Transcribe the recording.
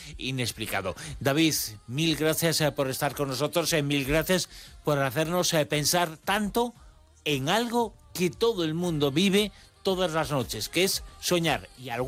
inexplicado. David, mil gracias por estar con nosotros, mil gracias por hacernos pensar tanto en algo que todo el mundo vive todas las noches, que es soñar, y algo